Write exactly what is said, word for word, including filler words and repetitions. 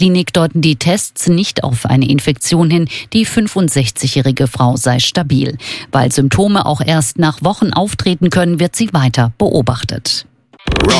Klinik deuten die Tests nicht auf eine Infektion hin. Die fünfundsechzigjährige Frau sei stabil. Weil Symptome auch erst nach Wochen auftreten können, wird sie weiter beobachtet.